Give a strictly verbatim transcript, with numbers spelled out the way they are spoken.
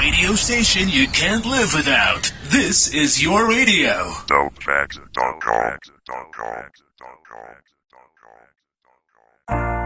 radio station you can't live without. This is your radio. Dope Facts dot com.